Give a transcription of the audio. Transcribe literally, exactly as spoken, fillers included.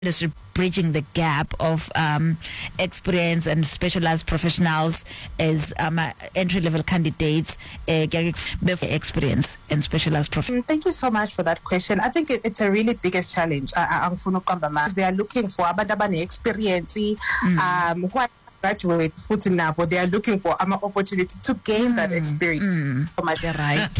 is bridging the gap of um, experience and specialized professionals as um, uh, entry-level candidates uh, with experience and specialized professionals? Thank you so much for that question. I think it, it's a really biggest challenge. Uh, they are looking for experience, um, who graduate, they are looking for an opportunity to gain mm. that experience. Mm. Right.